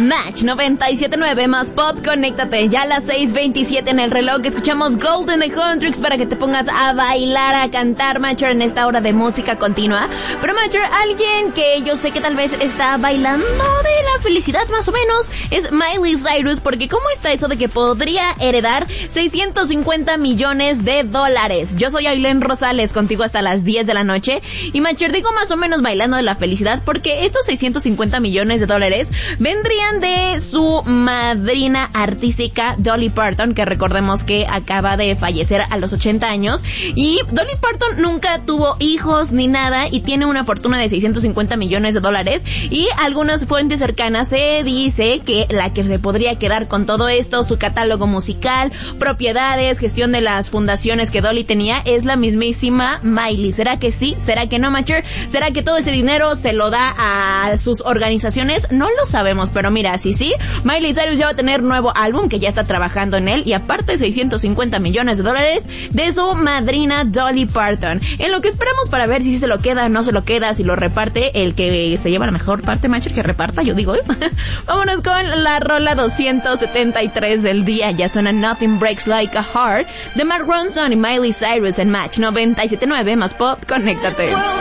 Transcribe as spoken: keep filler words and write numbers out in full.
Match noventa y siete punto nueve más pop, conéctate. Ya a las seis veintisiete en el reloj escuchamos Golden de Huntrix para que te pongas a bailar, a cantar, Matcher, en esta hora de música continua. Pero Matcher, alguien que yo sé que tal vez está bailando de la felicidad más o menos es Miley Cyrus, porque ¿cómo está eso de que podría heredar seiscientos cincuenta millones de dólares? Yo soy Ailén Rosales, contigo hasta las diez de la noche. Y Matcher, digo más o menos bailando de la felicidad porque estos seiscientos cincuenta millones de dólares vendrían de su madrina artística Dolly Parton, que recordemos que acaba de fallecer a los ochenta años, y Dolly Parton nunca tuvo hijos ni nada y tiene una fortuna de seiscientos cincuenta millones de dólares, y algunas fuentes cercanas se dice que la que se podría quedar con todo esto, su catálogo musical, propiedades, gestión de las fundaciones que Dolly tenía, es la mismísima Miley. ¿Será que sí? ¿Será que no, Matcher? ¿Será que todo ese dinero se lo da a sus organizaciones? No lo sabemos, pero mira, sí, sí, Miley Cyrus ya va a tener nuevo álbum, que ya está trabajando en él, y aparte seiscientos cincuenta millones de dólares de su madrina Dolly Parton. En lo que esperamos para ver si se lo queda, no se lo queda, si lo reparte el que se lleva la mejor parte, Matcher, que reparta, yo digo. Vámonos con la rola doscientos setenta y tres del día. Ya suena Nothing Breaks Like a Heart de Mark Ronson y Miley Cyrus en Match noventa y siete punto nueve más pop, conéctate.